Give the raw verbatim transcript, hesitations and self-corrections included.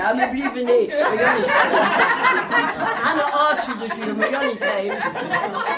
Ja, maar liever niet. Maar Jan niet. Aan de as natuurlijk, maar Jan niet heen.